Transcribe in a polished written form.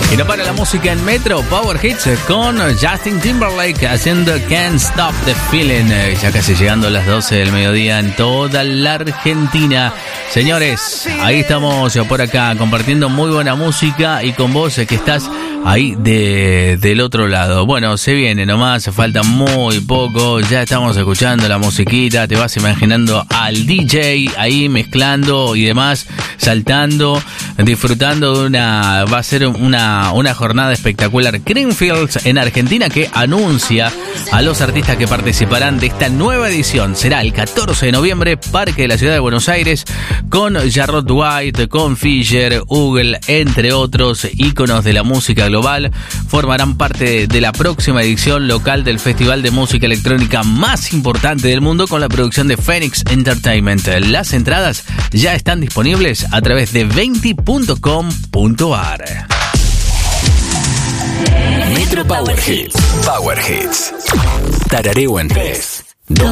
Y no para la música en Metro Power Hits con Justin Timberlake haciendo Can't Stop the Feeling. Ya casi llegando a las 12 del mediodía en toda la Argentina. Señores, ahí estamos por acá compartiendo muy buena música y con vos que estás ahí del otro lado. Bueno, se viene nomás, falta muy poco. Ya estamos escuchando la musiquita. Te vas imaginando al DJ ahí mezclando y demás, saltando, disfrutando de una... Va a ser una jornada espectacular. Greenfields en Argentina, que anuncia a los artistas que participarán de esta nueva edición. Será el 14 de noviembre, Parque de la Ciudad de Buenos Aires, con Jarrod White, con Fisher, Google, entre otros íconos de la música global. Formarán parte de la próxima edición local del festival de música electrónica más importante del mundo, con la producción de Phoenix Entertainment. Las entradas ya están disponibles a través de 20.com.ar. Metro Power Hits. Power Hits. Tarareo en 3.